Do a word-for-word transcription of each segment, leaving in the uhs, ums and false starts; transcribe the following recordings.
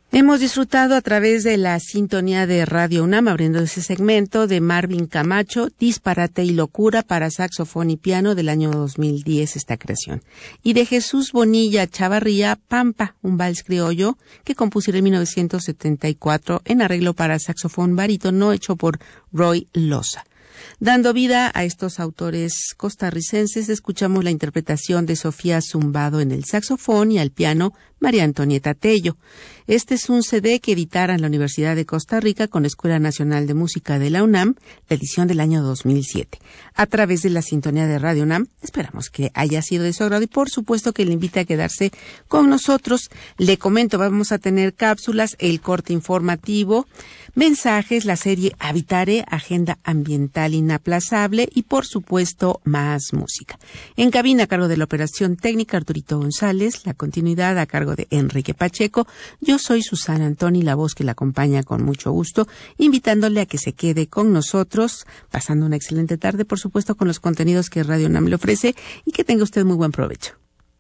Hemos disfrutado a través de la sintonía de Radio UNAM, abriendo ese segmento, de Marvin Camacho, Disparate y Locura para saxofón y piano, del año dos mil diez, esta creación. Y de Jesús Bonilla Chavarría, Pampa, un vals criollo que compusiera en mil novecientos setenta y cuatro en arreglo para saxofón barítono hecho por Roy Loza. Dando vida a estos autores costarricenses, escuchamos la interpretación de Sofía Zumbado en el saxofón y al piano María Antonieta Tello. Este es un C D que editaron la Universidad de Costa Rica con la Escuela Nacional de Música de la UNAM, la edición del año dos mil siete. A través de la sintonía de Radio UNAM, esperamos que haya sido de su agrado y por supuesto que le invite a quedarse con nosotros. Le comento, vamos a tener cápsulas, el corte informativo, mensajes, la serie Habitare, agenda ambiental inaplazable y por supuesto más música. En cabina a cargo de la operación técnica Arturito González, la continuidad a cargo de Enrique Pacheco. Yo soy Susana Antoni, la voz que la acompaña con mucho gusto, invitándole a que se quede con nosotros, pasando una excelente tarde, por supuesto, con los contenidos que Radio UNAM le ofrece y que tenga usted muy buen provecho.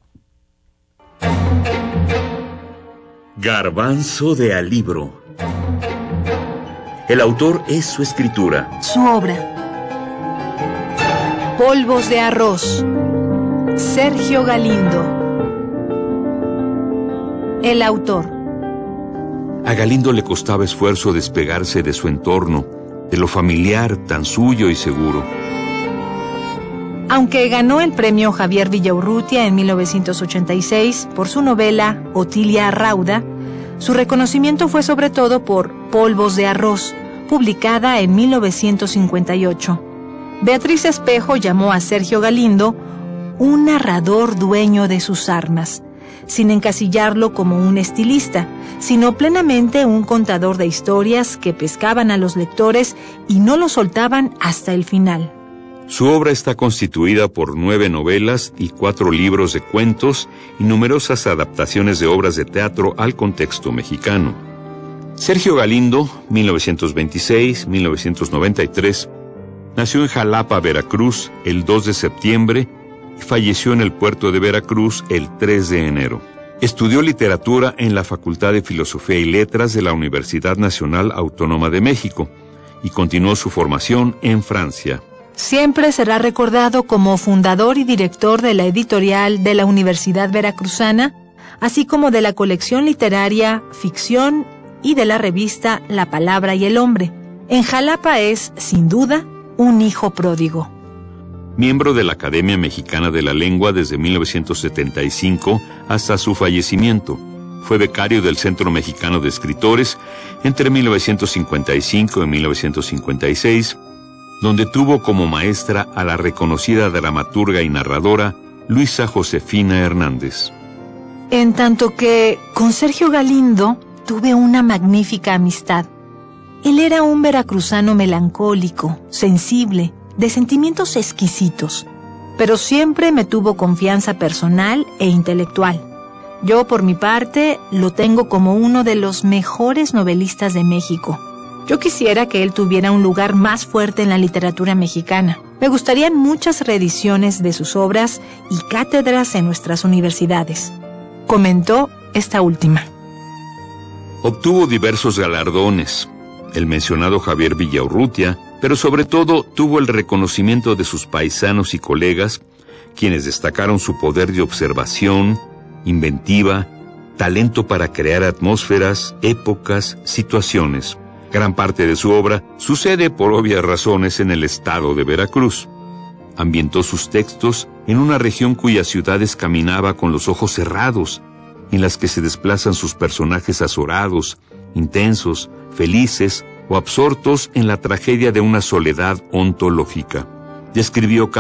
Garbanzo de Alibro. El autor es su escritura. Su obra. Polvos de arroz. Sergio Galindo. El autor. A Galindo le costaba esfuerzo despegarse de su entorno, de lo familiar, tan suyo y seguro. Aunque ganó el premio Javier Villaurrutia en mil novecientos ochenta y seis por su novela Otilia Rauda, su reconocimiento fue sobre todo por Polvos de arroz, publicada en mil novecientos cincuenta y ocho. Beatriz Espejo llamó a Sergio Galindo un narrador dueño de sus armas, sin encasillarlo como un estilista, sino plenamente un contador de historias que pescaban a los lectores y no los soltaban hasta el final. Su obra está constituida por nueve novelas y cuatro libros de cuentos y numerosas adaptaciones de obras de teatro al contexto mexicano. Sergio Galindo, mil novecientos veintiséis a mil novecientos noventa y tres, nació en Jalapa, Veracruz, el dos de septiembre y falleció en el puerto de Veracruz el tres de enero. Estudió literatura en la Facultad de Filosofía y Letras de la Universidad Nacional Autónoma de México y continuó su formación en Francia. Siempre será recordado como fundador y director de la editorial de la Universidad Veracruzana, así como de la colección literaria Ficción y de la revista La Palabra y el Hombre. En Jalapa es, sin duda, un hijo pródigo. Miembro de la Academia Mexicana de la Lengua desde mil novecientos setenta y cinco hasta su fallecimiento. Fue becario del Centro Mexicano de Escritores entre mil novecientos cincuenta y cinco y mil novecientos cincuenta y seis, donde tuvo como maestra a la reconocida dramaturga y narradora Luisa Josefina Hernández. En tanto que con Sergio Galindo tuve una magnífica amistad. Él era un veracruzano melancólico, sensible, de sentimientos exquisitos, pero siempre me tuvo confianza personal e intelectual. Yo, por mi parte, lo tengo como uno de los mejores novelistas de México. Yo quisiera que él tuviera un lugar más fuerte en la literatura mexicana. Me gustarían muchas reediciones de sus obras y cátedras en nuestras universidades. Comentó esta última. Obtuvo diversos galardones, el mencionado Javier Villaurrutia, pero sobre todo tuvo el reconocimiento de sus paisanos y colegas, quienes destacaron su poder de observación, inventiva, talento para crear atmósferas, épocas, situaciones. Gran parte de su obra sucede por obvias razones en el estado de Veracruz. Ambientó sus textos en una región cuyas ciudades caminaba con los ojos cerrados, en las que se desplazan sus personajes azorados, intensos, felices o absortos en la tragedia de una soledad ontológica. Describió